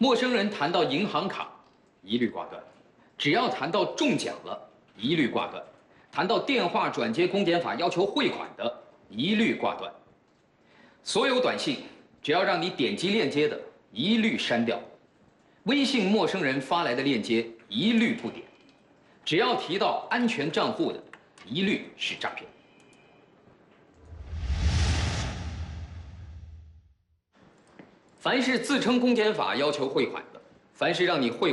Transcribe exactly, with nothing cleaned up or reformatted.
陌生人谈到银行卡，一律挂断；只要谈到中奖了，一律挂断；谈到电话转接公检法要求汇款的，一律挂断。所有短信只要让你点击链接的，一律删掉；微信陌生人发来的链接，一律不点；只要提到安全账户的，一律是诈骗。 凡是自称公检法要求汇款的，凡是让你汇。